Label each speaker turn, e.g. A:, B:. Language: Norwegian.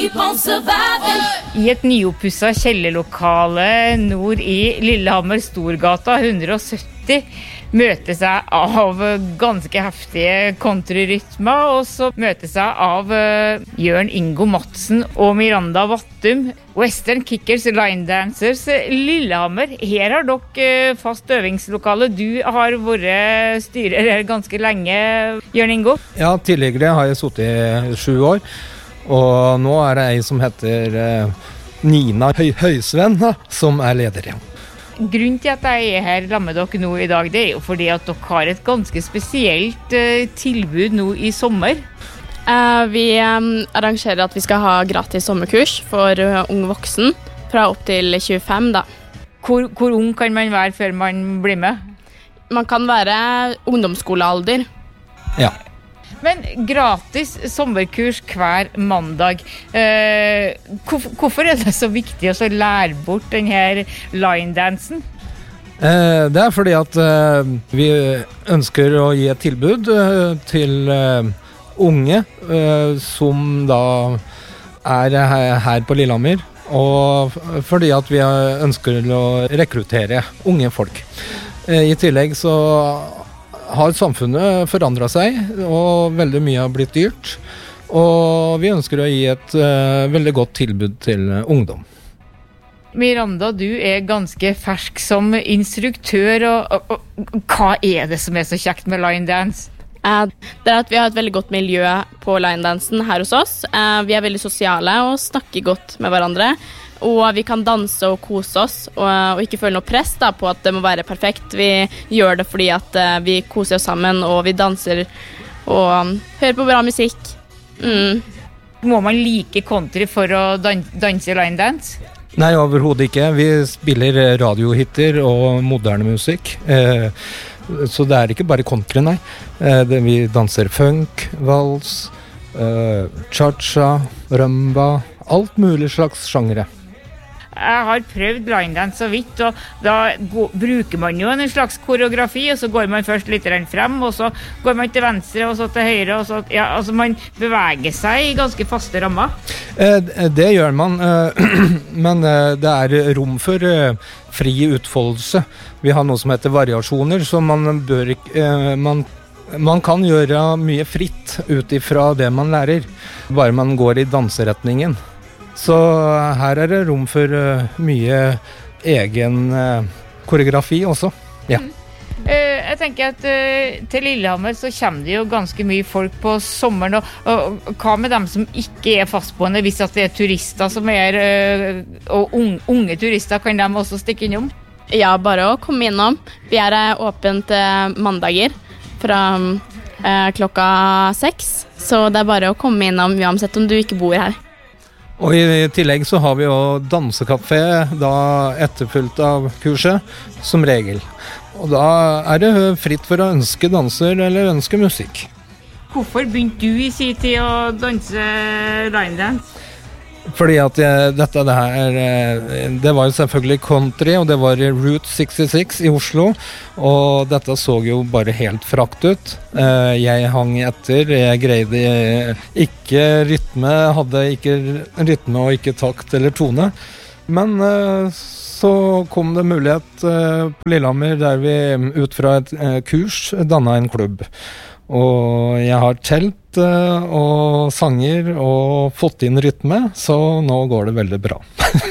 A: I et nyoppusset kjellerlokale nord i Lillehammer Storgata 170 møtes jeg av ganske heftige countryrytmer, og så møtes jeg av Jørn Ingo Madsen og Miranda Vattum, Western Kickers Line Dancers Lillehammer. Her har dere fast øvingslokale. Du har vært styrer her ganske lenge, Jørn Ingo.
B: Ja, tidligere har jeg sittet i 7 år, og nå er det en som heter Nina Høysvenn, som er leder igjen.
A: Grunnen til at jeg er her sammen med dere nå i dag, det er jo fordi at dere har et ganske spesielt tilbud nå i sommer.
C: Vi arrangerer at vi skal ha gratis sommerkurs for ung voksen, fra opp til 25 da.
A: Hvor ung kan man være før man blir med?
C: Man kan være ungdomsskolealder.
B: Ja.
A: Men gratis sommerkurs hver mandag. Hvorfor er det så viktig å lære bort denne line-dansen?
B: Det er fordi at vi ønsker å gi et tilbud til unge som da er her på Lillehammer, og fordi at vi ønsker å rekruttere unge folk. I tillegg så har samfunnet forandret seg, og veldig mye har blitt dyrt, og vi ønsker å gi et veldig godt tilbud til ungdom.
A: Miranda, du er ganske fersk som instruktør, og hva er det som er så kjekt med line dance?
C: Det er at vi har et veldig godt miljø på line-dansen her hos oss. Vi er veldig sosiale og snakker godt med hverandre, og vi kan danse og kose oss, og ikke føle noe press da, på at det må være perfekt. Vi gjør det fordi at vi koser oss sammen, og vi danser og hører på bra musikk.
A: Må man like country for å danse line dance?
B: Nei, overhodet ikke. Vi spiller radiohitter og moderne musikk. Så det er ikke bare country, nei. Vi danser funk, vals, cha-cha, rumba, alt mulig slags sjangere.
A: Jeg har prøvd line dance så vidt, og da bruker man jo en slags koreografi, og så går man først litt frem, og så går man til venstre, og så til høyre, og så, ja, altså man beveger seg i ganske faste rammer.
B: Det gjør man, men det er rom for fri utfoldelse. Vi har noe som heter variasjoner, så man kan gjøre mye fritt ut ifra det man lærer, bare man går i danseretningen. Så her er det rom for mye egen koreografi også. Ja.
A: Jeg tenker at til Lillehammer så kommer det jo ganske mye folk på sommeren, og hva med dem som ikke er fastboende, hvis at det er turister som er, og unge turister, kan de også stikke innom?
C: Ja, bare å komme innom. Vi er åpent mandager fra klokka 6, så det er bare å komme innom uansett om du ikke bor her.
B: Og i tillegg så har vi jo dansekafé da etterfulgt av kurset, som regel. Og da er det fritt for å ønske danser eller ønske musikk.
A: Hvorfor begynte du i sin tid å danse line dance?
B: Fordi at det var jo selvfølgelig country, og det var Route 66 i Oslo, og dette så jo bare helt frakt ut. Jeg hang etter, jeg greide ikke rytme, hadde ikke rytme og ikke takt eller tone. Men så kom det mulighet på Lillehammer der vi ut fra et kurs dannet en klubb. Og jeg har telt og sanger og fått inn rytme, så nå går det veldig bra.